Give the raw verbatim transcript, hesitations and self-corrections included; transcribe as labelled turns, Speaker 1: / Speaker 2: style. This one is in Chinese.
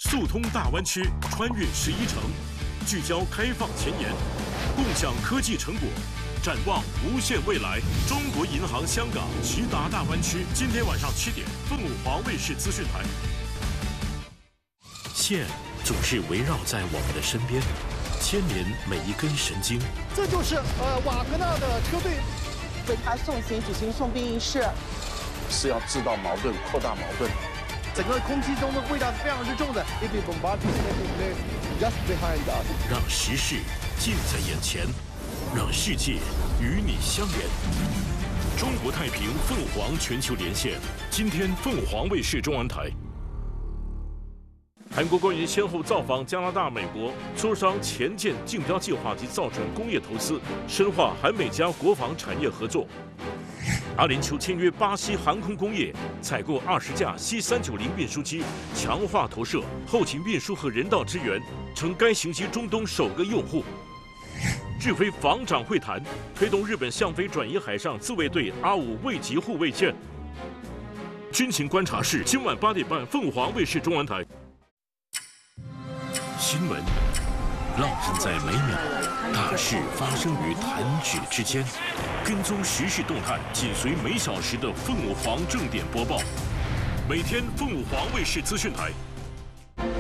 Speaker 1: 速通大湾区，穿越十一城，聚焦开放前沿，共享科技成果，展望无限未来。中国银行香港直达大湾区，今天晚上七点，凤凰卫视资讯台。线总是围绕在我们的身边，牵连每一根神经。
Speaker 2: 这就是呃瓦格纳的车队
Speaker 3: 为他送行举行送殡仪式，
Speaker 4: 是要制造矛盾、扩大矛盾。
Speaker 2: 整个空气中的味道是非常之重的。If the bombardment taking place just behind us，
Speaker 1: 让时事近在眼前，让世界与你相连。中国太平凤凰全球连线，今天凤凰卫视中文台。韩国官员先后造访加拿大、美国，磋商前舰竞标计划及造船工业投资，深化韩美加国防产业合作。 阿联酋签约巴西航空工业，采购二十架 C 三九零运输机，强化投射、后勤运输和人道支援，成该型机中东首个用户。日菲防长会谈，推动日本向非转移海上自卫队阿五卫级护卫舰。军情观察室今晚八点半，凤凰卫视中文台。新闻浪漫在每秒，大事发生于弹指之间。 跟踪时事动态，紧随每小时的凤凰正点播报。每天凤凰卫视资讯台